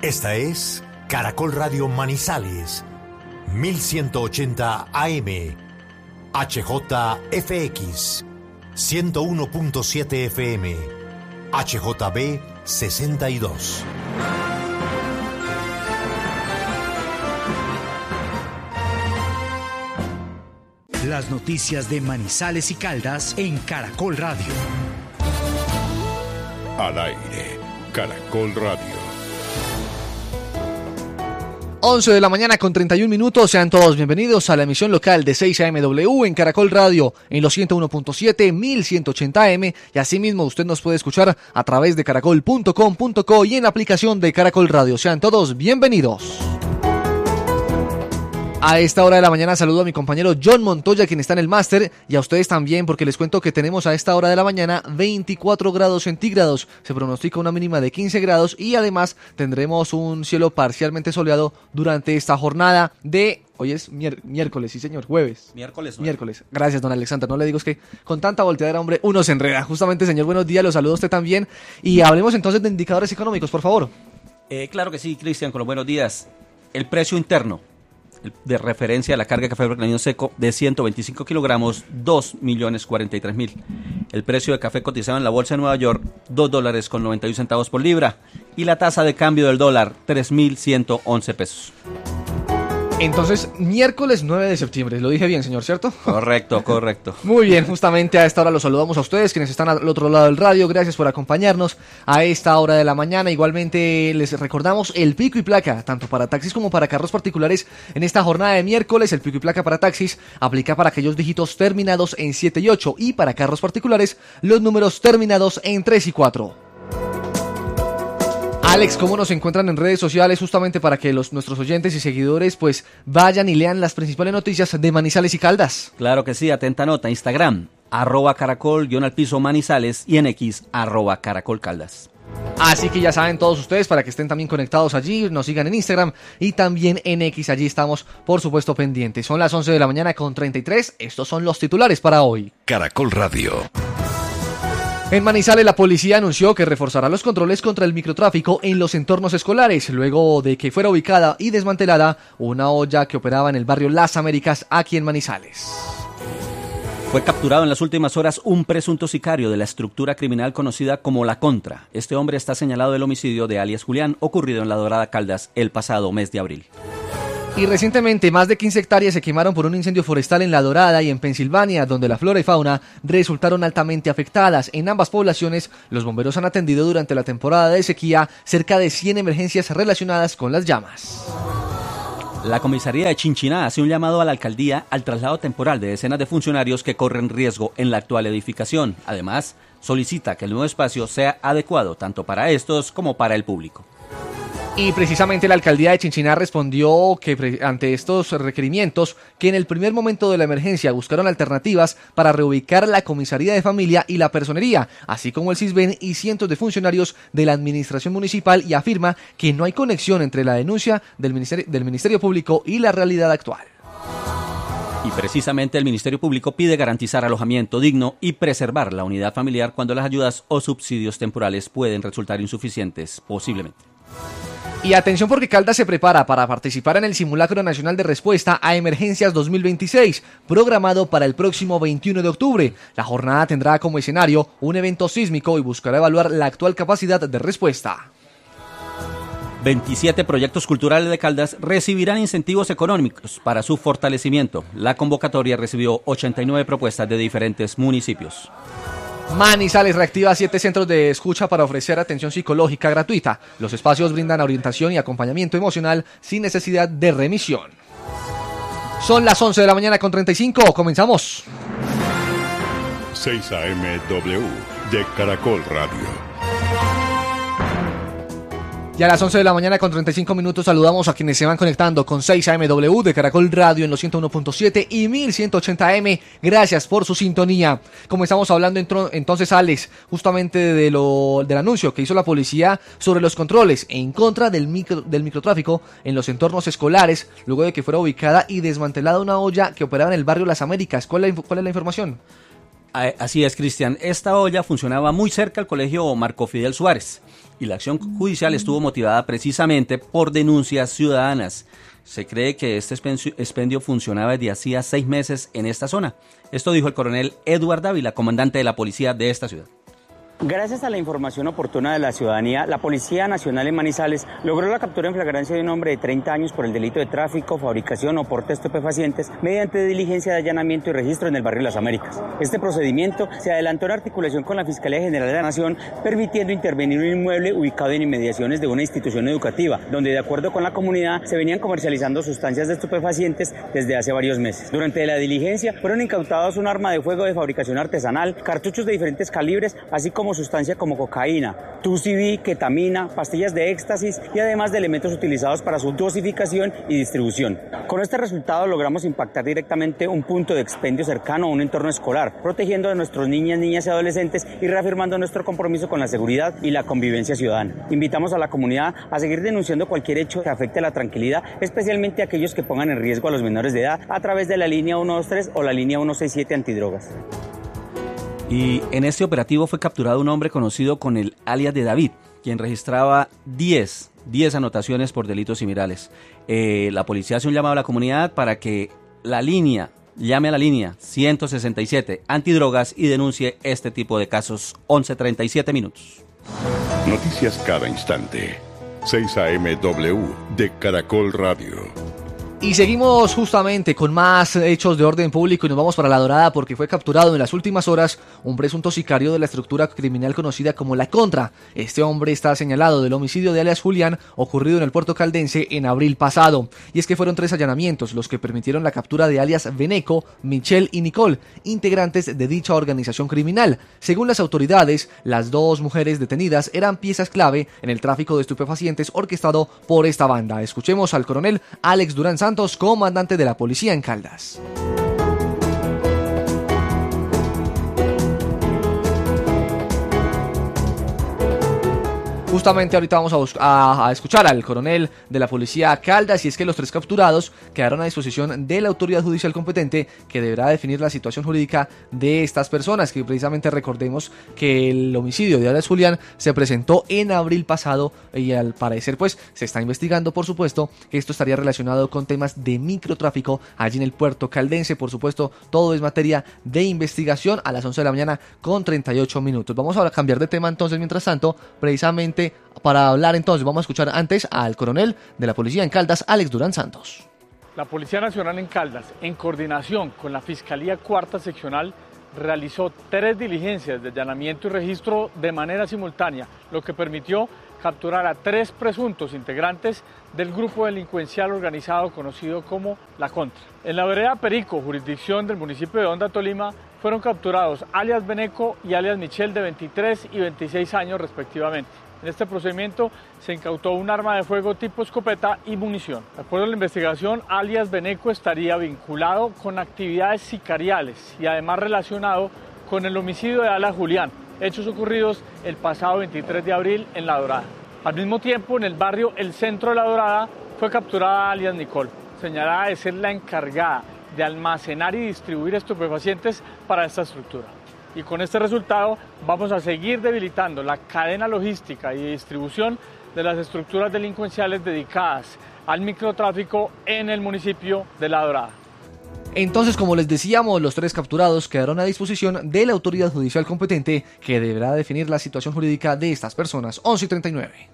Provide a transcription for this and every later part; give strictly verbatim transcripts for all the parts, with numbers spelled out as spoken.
Esta es Caracol Radio Manizales, mil ciento ochenta A M, H J F X, ciento uno punto siete F M, H J B sesenta y dos. Las noticias de Manizales y Caldas en Caracol Radio. Al aire, Caracol Radio. once de la mañana con treinta y un minutos, sean todos bienvenidos a la emisión local de seis A M W en Caracol Radio en los ciento uno punto siete, mil ciento ochenta A M, y asimismo usted nos puede escuchar a través de caracol punto com punto co y en la aplicación de Caracol Radio. Sean todos bienvenidos. A esta hora de la mañana saludo a mi compañero John Montoya, quien está en el máster, y a ustedes también, porque les cuento que tenemos a esta hora de la mañana veinticuatro grados centígrados, se pronostica una mínima de quince grados y además tendremos un cielo parcialmente soleado durante esta jornada de... Hoy es mier- miércoles, sí señor, jueves. Miércoles. ¿No? Miércoles. Gracias, don Alexander. No le digo, es que con tanta volteadera, hombre, uno se enreda. Justamente, señor, buenos días, los saludo a usted también. Y hablemos entonces de indicadores económicos, por favor. Eh, claro que sí, Cristian, con los buenos días. El precio interno de referencia a la carga de café granulado seco de ciento veinticinco kilogramos, dos millones cuarenta y tres mil. El precio de café cotizado en la bolsa de Nueva York, dos dólares con noventa y uno centavos por libra. Y la tasa de cambio del dólar, tres mil ciento once pesos. Entonces, miércoles nueve de septiembre, lo dije bien, señor, ¿cierto? Correcto, correcto. Muy bien, justamente a esta hora los saludamos a ustedes, quienes están al otro lado del radio. Gracias por acompañarnos a esta hora de la mañana. Igualmente les recordamos el pico y placa, tanto para taxis como para carros particulares. En esta jornada de miércoles, el pico y placa para taxis aplica para aquellos dígitos terminados en siete y ocho, y para carros particulares, los números terminados en tres y cuatro. Alex, ¿cómo nos encuentran en redes sociales justamente para que los nuestros oyentes y seguidores pues vayan y lean las principales noticias de Manizales y Caldas? Claro que sí, atenta nota, Instagram, arroba caracol, guión al piso Manizales, y en X, arroba caracol Caldas. Así que ya saben todos ustedes, para que estén también conectados allí, nos sigan en Instagram y también en X, allí estamos por supuesto pendientes. Son las once de la mañana con treinta y tres, estos son los titulares para hoy. Caracol Radio. En Manizales, la policía anunció que reforzará los controles contra el microtráfico en los entornos escolares, luego de que fuera ubicada y desmantelada una olla que operaba en el barrio Las Américas, aquí en Manizales. Fue capturado en las últimas horas un presunto sicario de la estructura criminal conocida como La Contra. Este hombre está señalado del homicidio de alias Julián, ocurrido en La Dorada, Caldas, el pasado mes de abril. Y recientemente más de quince hectáreas se quemaron por un incendio forestal en La Dorada y en Pensilvania, donde la flora y fauna resultaron altamente afectadas. En ambas poblaciones, los bomberos han atendido durante la temporada de sequía cerca de cien emergencias relacionadas con las llamas. La comisaría de Chinchiná hace un llamado a la alcaldía al traslado temporal de decenas de funcionarios que corren riesgo en la actual edificación. Además, solicita que el nuevo espacio sea adecuado tanto para estos como para el público. Y precisamente la alcaldía de Chinchiná respondió que ante estos requerimientos, que en el primer momento de la emergencia buscaron alternativas para reubicar la comisaría de familia y la personería, así como el CISBEN y cientos de funcionarios de la administración municipal, y afirma que no hay conexión entre la denuncia del Ministerio, del Ministerio Público y la realidad actual. Y precisamente el Ministerio Público pide garantizar alojamiento digno y preservar la unidad familiar cuando las ayudas o subsidios temporales pueden resultar insuficientes, posiblemente. Y atención, porque Caldas se prepara para participar en el Simulacro Nacional de Respuesta a Emergencias dos mil veintiséis, programado para el próximo veintiuno de octubre. La jornada tendrá como escenario un evento sísmico y buscará evaluar la actual capacidad de respuesta. veintisiete proyectos culturales de Caldas recibirán incentivos económicos para su fortalecimiento. La convocatoria recibió ochenta y nueve propuestas de diferentes municipios. Manizales reactiva siete centros de escucha para ofrecer atención psicológica gratuita. Los espacios brindan orientación y acompañamiento emocional sin necesidad de remisión. Son las once de la mañana con treinta y cinco, comenzamos. seis A M W de Caracol Radio. Y a las once de la mañana con treinta y cinco minutos saludamos a quienes se van conectando con seis A M W de Caracol Radio en los ciento uno punto siete y mil ciento ochenta A M. Gracias por su sintonía. Como estamos hablando entro, entonces, Alex, justamente de lo, del anuncio que hizo la policía sobre los controles en contra del, micro, del microtráfico en los entornos escolares, luego de que fuera ubicada y desmantelada una olla que operaba en el barrio Las Américas. ¿Cuál es la, cuál es la información? Así es, Cristian. Esta olla funcionaba muy cerca al colegio Marco Fidel Suárez y la acción judicial estuvo motivada precisamente por denuncias ciudadanas. Se cree que este expendio funcionaba desde hacía seis meses en esta zona. Esto dijo el coronel Eduard Dávila, comandante de la policía de esta ciudad. Gracias a la información oportuna de la ciudadanía, la Policía Nacional en Manizales logró la captura en flagrancia de un hombre de treinta años por el delito de tráfico, fabricación o porte de estupefacientes mediante diligencia de allanamiento y registro en el barrio Las Américas. Este procedimiento se adelantó en articulación con la Fiscalía General de la Nación, permitiendo intervenir un inmueble ubicado en inmediaciones de una institución educativa, donde de acuerdo con la comunidad se venían comercializando sustancias de estupefacientes desde hace varios meses. Durante la diligencia fueron incautados un arma de fuego de fabricación artesanal, cartuchos de diferentes calibres, así como sustancia como cocaína, dos C B, ketamina, pastillas de éxtasis y además de elementos utilizados para su dosificación y distribución. Con este resultado logramos impactar directamente un punto de expendio cercano a un entorno escolar, protegiendo a nuestros niñas, niñas y adolescentes y reafirmando nuestro compromiso con la seguridad y la convivencia ciudadana. Invitamos a la comunidad a seguir denunciando cualquier hecho que afecte a la tranquilidad, especialmente aquellos que pongan en riesgo a los menores de edad a través de la línea ciento veintitrés o la línea ciento sesenta y siete antidrogas. Y en este operativo fue capturado un hombre conocido con el alias de David, quien registraba diez anotaciones por delitos similares. Eh, la policía hace un llamado a la comunidad para que la línea, llame a la línea ciento sesenta y siete antidrogas y denuncie este tipo de casos. once treinta y siete minutos. Noticias cada instante. seis A M W de Caracol Radio. Y seguimos justamente con más hechos de orden público y nos vamos para La Dorada porque fue capturado en las últimas horas un presunto sicario de la estructura criminal conocida como La Contra. Este hombre está señalado del homicidio de alias Julián ocurrido en el puerto caldense en abril pasado. Y es que fueron tres allanamientos los que permitieron la captura de alias Beneco, Michelle y Nicole, integrantes de dicha organización criminal. Según las autoridades, las dos mujeres detenidas eran piezas clave en el tráfico de estupefacientes orquestado por esta banda. Escuchemos al coronel Alex Durán Santos, comandante de la policía en Caldas. Justamente ahorita vamos a, bus- a, a escuchar al coronel de la policía Caldas, y es que los tres capturados quedaron a disposición de la autoridad judicial competente que deberá definir la situación jurídica de estas personas, que precisamente recordemos que el homicidio de alias Julián se presentó en abril pasado y al parecer pues se está investigando, por supuesto, que esto estaría relacionado con temas de microtráfico allí en el puerto caldense. Por supuesto, todo es materia de investigación. A las once de la mañana con treinta y ocho minutos. Vamos a cambiar de tema entonces, mientras tanto, precisamente para hablar entonces, vamos a escuchar antes al coronel de la policía en Caldas, Alex Durán Santos. La Policía Nacional en Caldas, en coordinación con la Fiscalía Cuarta Seccional, realizó tres diligencias de allanamiento y registro de manera simultánea, lo que permitió capturar a tres presuntos integrantes del grupo delincuencial organizado conocido como La Contra. En la vereda Perico, jurisdicción del municipio de Honda, Tolima, fueron capturados alias Beneco y alias Michelle de veintitrés y veintiséis años respectivamente. En este procedimiento se incautó un arma de fuego tipo escopeta y munición. De acuerdo a la investigación, alias Beneco estaría vinculado con actividades sicariales y además relacionado con el homicidio de alias Julián, hechos ocurridos el pasado veintitrés de abril en La Dorada. Al mismo tiempo, en el barrio El Centro de La Dorada, fue capturada alias Nicole, señalada de ser la encargada de almacenar y distribuir estupefacientes para esta estructura. Y con este resultado vamos a seguir debilitando la cadena logística y de distribución de las estructuras delincuenciales dedicadas al microtráfico en el municipio de La Dorada. Entonces, como les decíamos, los tres capturados quedaron a disposición de la autoridad judicial competente que deberá definir la situación jurídica de estas personas. once y treinta y nueve.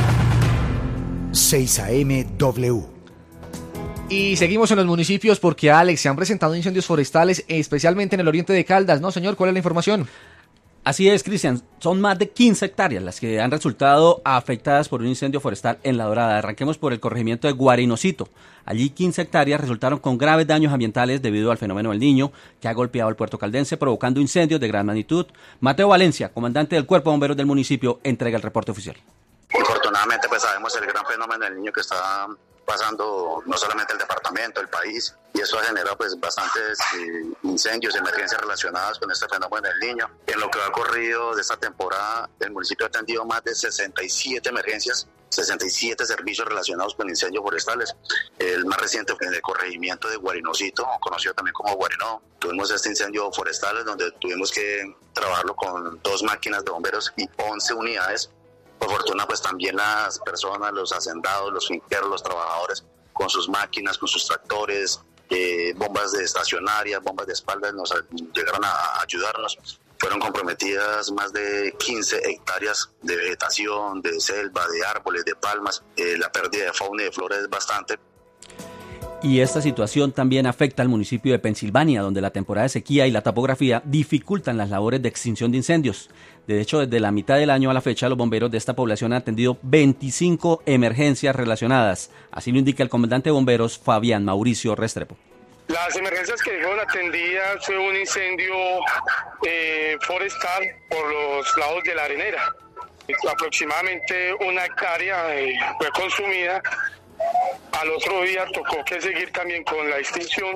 seis A M W. Y seguimos en los municipios porque, Alex, se han presentado incendios forestales, especialmente en el oriente de Caldas, ¿no, señor? ¿Cuál es la información? Así es, Cristian. Son más de quince hectáreas las que han resultado afectadas por un incendio forestal en La Dorada. Arranquemos por el corregimiento de Guarinocito. Allí quince hectáreas resultaron con graves daños ambientales debido al fenómeno del Niño, que ha golpeado el puerto caldense, provocando incendios de gran magnitud. Mateo Valencia, comandante del Cuerpo de Bomberos del municipio, entrega el reporte oficial. Infortunadamente, pues sabemos el gran fenómeno del Niño que está pasando no solamente el departamento, el país, y eso ha generado pues bastantes eh, incendios, emergencias relacionadas con este fenómeno del Niño. En lo que ha ocurrido de esta temporada, el municipio ha atendido más de sesenta y siete emergencias sesenta y siete servicios relacionados con incendios forestales. El más reciente fue en el corregimiento de Guarinocito, conocido también como Guarinó. Tuvimos este incendio forestal donde tuvimos que trabajarlo con dos máquinas de bomberos y once unidades. Por fortuna, pues también las personas, los hacendados, los finqueros, los trabajadores, con sus máquinas, con sus tractores, eh, bombas de estacionarias, bombas de espaldas, nos llegaron a ayudarnos. Fueron comprometidas más de quince hectáreas de vegetación, de selva, de árboles, de palmas. Eh, la pérdida de fauna y de flora es bastante. Y esta situación también afecta al municipio de Pensilvania, donde la temporada de sequía y la topografía dificultan las labores de extinción de incendios. De hecho, desde la mitad del año a la fecha, los bomberos de esta población han atendido veinticinco emergencias relacionadas. Así lo indica el comandante de bomberos, Fabián Mauricio Restrepo. Las emergencias que fueron atendidas fue un incendio eh, forestal por los lados de la Arenera. Aproximadamente una hectárea eh, fue consumida. Al otro día tocó que seguir también con la extinción,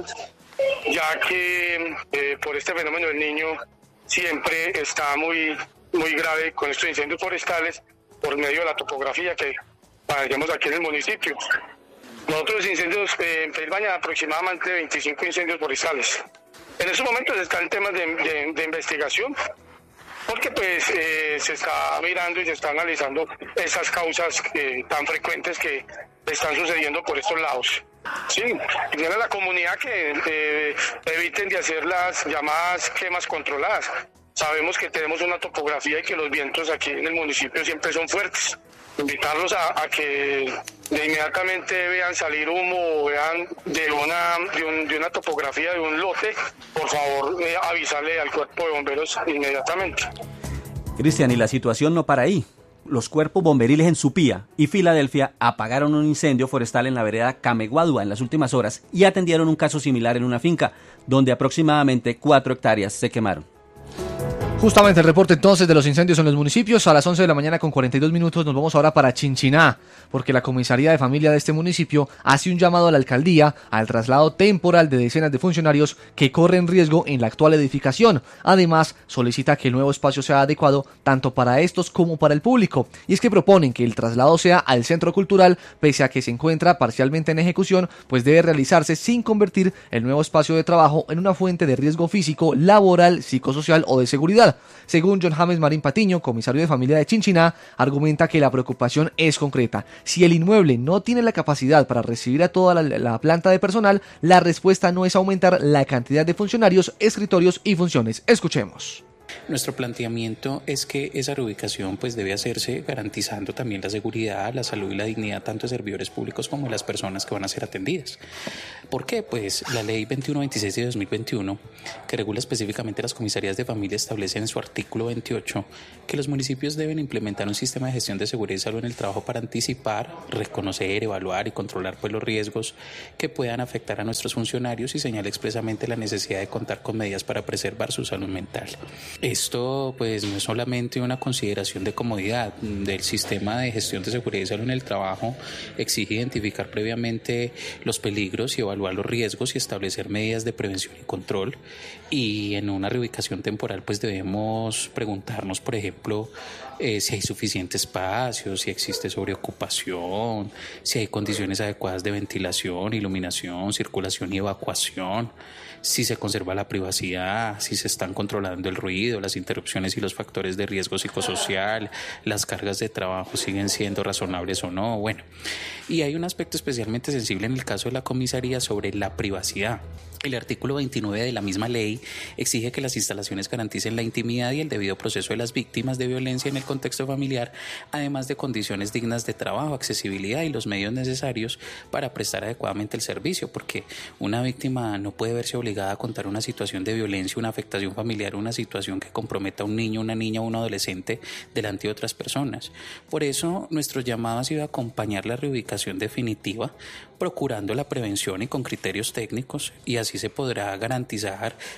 ya que eh, por este fenómeno del Niño siempre está muy, muy grave con estos incendios forestales por medio de la topografía que padecemos aquí en el municipio. Nosotros incendios eh, en Pensilvania aproximadamente veinticinco incendios forestales. En estos momentos están temas de, de, de investigación, porque pues eh, se está mirando y se está analizando esas causas eh, tan frecuentes que están sucediendo por estos lados. Sí, y a la comunidad que eh, eviten de hacer las llamadas quemas controladas. Sabemos que tenemos una topografía y que los vientos aquí en el municipio siempre son fuertes. Invitarlos a, a que de inmediatamente vean salir humo o vean de una, de, un, de una topografía de un lote, por favor eh, avisarle al cuerpo de bomberos inmediatamente. Cristian, y la situación no para ahí. Los cuerpos bomberiles en Supía y Filadelfia apagaron un incendio forestal en la vereda Cameguadua en las últimas horas y atendieron un caso similar en una finca, donde aproximadamente cuatro hectáreas se quemaron. Justamente el reporte entonces de los incendios en los municipios. A las once de la mañana con cuarenta y dos minutos nos vamos ahora para Chinchiná, porque la comisaría de familia de este municipio hace un llamado a la alcaldía al traslado temporal de decenas de funcionarios que corren riesgo en la actual edificación. Además, solicita que el nuevo espacio sea adecuado tanto para estos como para el público. Y es que proponen que el traslado sea al centro cultural, pese a que se encuentra parcialmente en ejecución, pues debe realizarse sin convertir el nuevo espacio de trabajo en una fuente de riesgo físico, laboral, psicosocial o de seguridad. Según John James Marín Patiño, comisario de familia de Chinchiná, argumenta que la preocupación es concreta. Si el inmueble no tiene la capacidad para recibir a toda la, la planta de personal, la respuesta no es aumentar la cantidad de funcionarios, escritorios y funciones. Escuchemos. Nuestro planteamiento es que esa reubicación pues debe hacerse garantizando también la seguridad, la salud y la dignidad tanto de servidores públicos como de las personas que van a ser atendidas. ¿Por qué? Pues la ley veintiuno veintiséis de dos mil veintiuno, que regula específicamente las comisarías de familia, establece en su artículo veintiocho que los municipios deben implementar un sistema de gestión de seguridad y salud en el trabajo para anticipar, reconocer, evaluar y controlar pues los riesgos que puedan afectar a nuestros funcionarios y señala expresamente la necesidad de contar con medidas para preservar su salud mental. Esto pues no es solamente una consideración de comodidad. Del sistema de gestión de seguridad y salud en el trabajo exige identificar previamente los peligros y evaluar los riesgos y establecer medidas de prevención y control. Y en una reubicación temporal pues debemos preguntarnos, por ejemplo, eh, si hay suficiente espacio, si existe sobreocupación, si hay condiciones adecuadas de ventilación, iluminación, circulación y evacuación, si se conserva la privacidad, si se están controlando el ruido, las interrupciones y los factores de riesgo psicosocial, las cargas de trabajo siguen siendo razonables o no. Bueno, y hay un aspecto especialmente sensible en el caso de la comisaría sobre la privacidad. El artículo veintinueve de la misma ley exige que las instalaciones garanticen la intimidad y el debido proceso de las víctimas de violencia en el contexto familiar, además de condiciones dignas de trabajo, accesibilidad y los medios necesarios para prestar adecuadamente el servicio, porque una víctima no puede verse obligada a contar una situación de violencia, una afectación familiar, una situación que comprometa a un niño, una niña o un adolescente delante de otras personas. Por eso, nuestro llamado ha sido acompañar la reubicación definitiva, procurando la prevención y con criterios técnicos, y así se podrá garantizar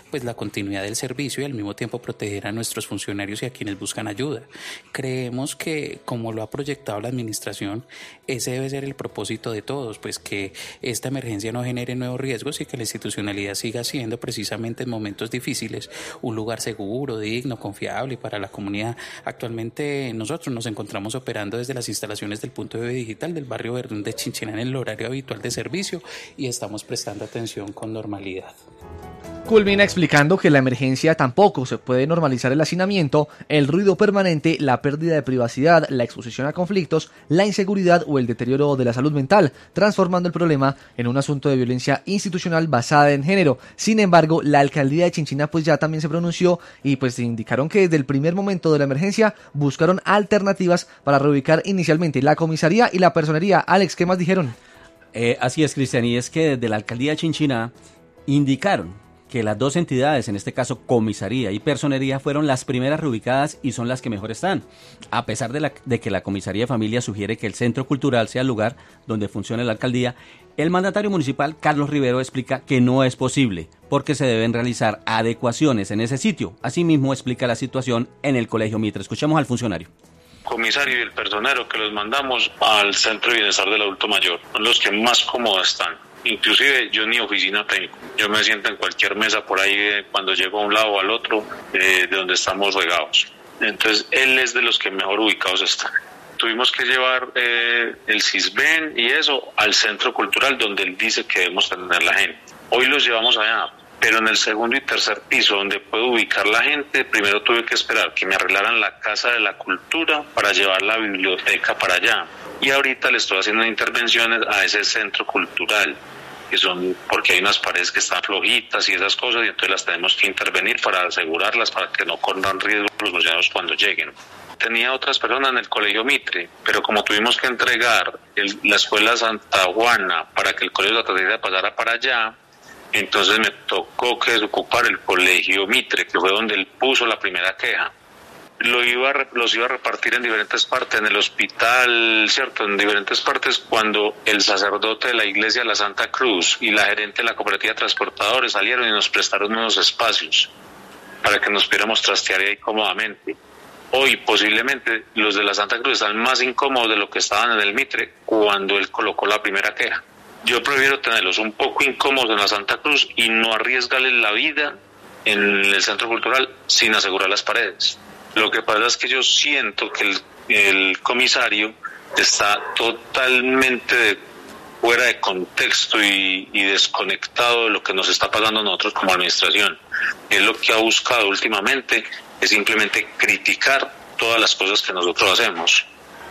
pues la continuidad del servicio y al mismo tiempo proteger a nuestros funcionarios y a quienes buscan ayuda. Creemos que, como lo ha proyectado la administración, ese debe ser el propósito de todos, pues que esta emergencia no genere nuevos riesgos y que la institucionalidad siga siendo precisamente en momentos difíciles un lugar seguro, digno, confiable y para la comunidad. Actualmente nosotros nos encontramos operando desde las instalaciones del punto de vista digital del barrio Verdún de Chinchiná en el horario habitual de servicio y estamos prestando atención con normalidad. Culmina explicando que la emergencia tampoco se puede normalizar el hacinamiento, el ruido permanente, la pérdida de privacidad, la exposición a conflictos, la inseguridad o el deterioro de la salud mental, transformando el problema en un asunto de violencia institucional basada en género. Sin embargo, la alcaldía de Chinchiná pues ya también se pronunció y pues indicaron que desde el primer momento de la emergencia buscaron alternativas para reubicar inicialmente la comisaría y la personería. Alex, ¿qué más dijeron? Eh, así es, Cristian, y es que desde la alcaldía de Chinchiná indicaron que las dos entidades, en este caso comisaría y personería, fueron las primeras reubicadas y son las que mejor están, a pesar de, la, de que la comisaría de familia sugiere que el centro cultural sea el lugar donde funcione la alcaldía. El mandatario municipal, Carlos Rivero, explica que no es posible porque se deben realizar adecuaciones en ese sitio. Asimismo, explica la situación en el Colegio Mitre. Escuchemos al funcionario. Comisario y el personero que los mandamos al Centro de Bienestar del Adulto Mayor, son los que más cómodos están. Inclusive yo ni oficina tengo, yo me siento en cualquier mesa por ahí eh, cuando llego a un lado o al otro eh, de donde estamos regados. Entonces él es de los que mejor ubicados están. Tuvimos que llevar eh, el CISBEN y eso al centro cultural donde él dice que debemos tener la gente. Hoy los llevamos allá, pero en el segundo y tercer piso donde puedo ubicar la gente, primero tuve que esperar que me arreglaran la Casa de la Cultura para llevar la biblioteca para allá. Y ahorita le estoy haciendo intervenciones a ese centro cultural, que son porque hay unas paredes que están flojitas y esas cosas, y entonces las tenemos que intervenir para asegurarlas, para que no corran riesgo los museos cuando lleguen. Tenía otras personas en el Colegio Mitre, pero como tuvimos que entregar el, la Escuela Santa Juana para que el Colegio Santa Teresa pasara para allá, entonces me tocó que desocupar el Colegio Mitre, que fue donde él puso la primera queja. Lo iba a, los iba a repartir en diferentes partes, en el hospital, ¿cierto? En diferentes partes, cuando el sacerdote de la iglesia de la Santa Cruz y la gerente de la cooperativa de transportadores salieron y nos prestaron unos espacios para que nos pudiéramos trastear ahí cómodamente. Hoy posiblemente los de la Santa Cruz están más incómodos de lo que estaban en el Mitre cuando él colocó la primera queja. Yo prefiero tenerlos un poco incómodos en la Santa Cruz y no arriesgarles la vida en el centro cultural sin asegurar las paredes. Lo que pasa es que yo siento que el, el comisario está totalmente de, fuera de contexto y, y desconectado de lo que nos está pasando a nosotros como administración. Él lo que ha buscado últimamente es simplemente criticar todas las cosas que nosotros hacemos.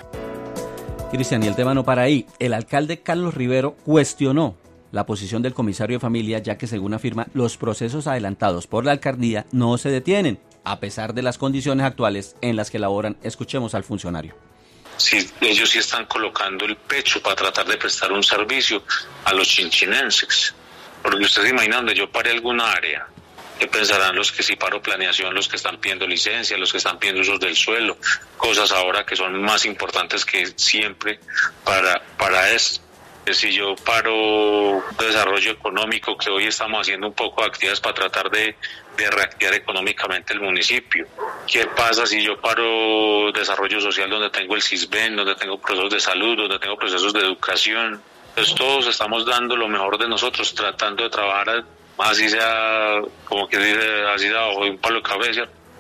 Cristian, y el tema no para ahí. El alcalde Carlos Rivero cuestionó la posición del comisario de familia, ya que según afirma, los procesos adelantados por la alcaldía no se detienen, a pesar de las condiciones actuales en las que laboran. Escuchemos al funcionario. Sí, ellos sí están colocando el pecho para tratar de prestar un servicio a los chinchinenses, porque ustedes se imaginan donde yo pare alguna área, que pensarán los que sí paro planeación, los que están pidiendo licencia, los que están pidiendo usos del suelo, cosas ahora que son más importantes que siempre para, para esto. Si yo paro desarrollo económico, que hoy estamos haciendo un poco de actividades para tratar de, de reactivar económicamente el municipio. ¿Qué pasa si yo paro desarrollo social donde tengo el CISBEN, donde tengo procesos de salud, donde tengo procesos de educación? Entonces todos estamos dando lo mejor de nosotros, tratando de trabajar así sea, como que dice, así sea bajo un palo de cabeza,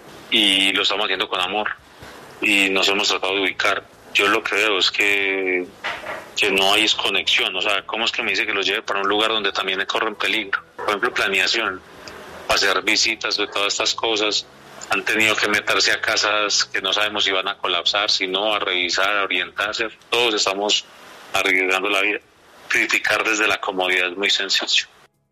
y lo estamos haciendo con amor y nos hemos tratado de ubicar. Yo lo que veo es que, que no hay desconexión, o sea, ¿cómo es que me dice que los lleve para un lugar donde también me corren peligro? Por ejemplo, planeación, hacer visitas de todas estas cosas, han tenido que meterse a casas que no sabemos si van a colapsar, si no, a revisar, a orientarse, todos estamos arriesgando la vida. Criticar desde la comodidad es muy sencillo.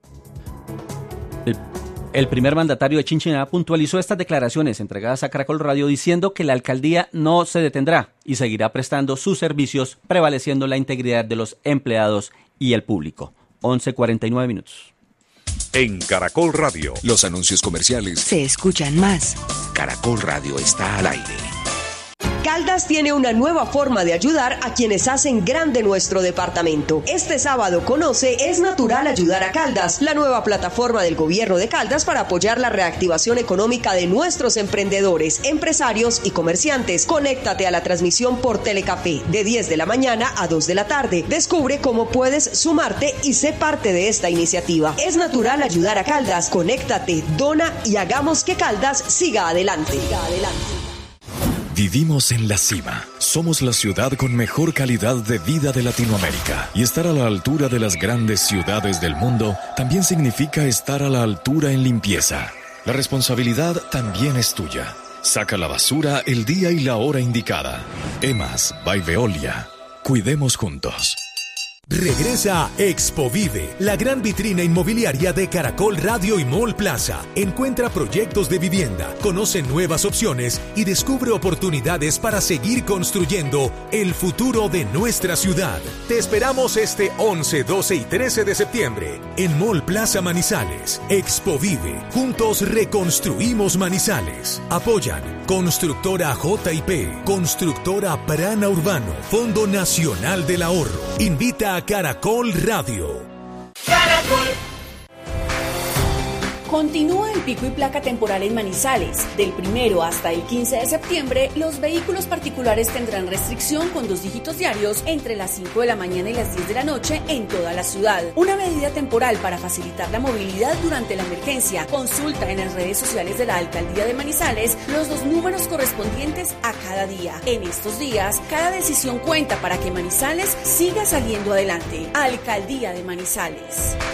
El, el primer mandatario de Chinchiná puntualizó estas declaraciones entregadas a Caracol Radio diciendo que la alcaldía no se detendrá y seguirá prestando sus servicios, prevaleciendo la integridad de los empleados y el público. once cuarenta y nueve minutos. En Caracol Radio, los anuncios comerciales se escuchan más. Caracol Radio está al aire. Caldas tiene una nueva forma de ayudar a quienes hacen grande nuestro departamento. Este sábado conoce Es Natural Ayudar a Caldas, la nueva plataforma del gobierno de Caldas para apoyar la reactivación económica de nuestros emprendedores, empresarios y comerciantes. Conéctate a la transmisión por Telecafé de diez de la mañana a dos de la tarde. Descubre cómo puedes sumarte y sé parte de esta iniciativa. Es Natural Ayudar a Caldas. Conéctate, dona y hagamos que Caldas siga adelante. Siga adelante. Vivimos en la cima. Somos la ciudad con mejor calidad de vida de Latinoamérica. Y estar a la altura de las grandes ciudades del mundo también significa estar a la altura en limpieza. La responsabilidad también es tuya. Saca la basura el día y la hora indicada. Emas by Veolia. Cuidemos juntos. Regresa Expovive, la gran vitrina inmobiliaria de Caracol Radio y Mall Plaza. Encuentra proyectos de vivienda, conoce nuevas opciones y descubre oportunidades para seguir construyendo el futuro de nuestra ciudad. Te esperamos este once, doce y trece de septiembre en Mall Plaza Manizales. Expovive, juntos reconstruimos Manizales. Apoyan Constructora J y P, Constructora Prana Urbano, Fondo Nacional del Ahorro. Invita a Caracol Radio. Caracol. Continúa el pico y placa temporal en Manizales. Del primero hasta el quince de septiembre, los vehículos particulares tendrán restricción con dos dígitos diarios entre las cinco de la mañana y las diez de la noche en toda la ciudad. Una medida temporal para facilitar la movilidad durante la emergencia. Consulta en las redes sociales de la Alcaldía de Manizales los dos números correspondientes a cada día. En estos días, cada decisión cuenta para que Manizales siga saliendo adelante. Alcaldía de Manizales.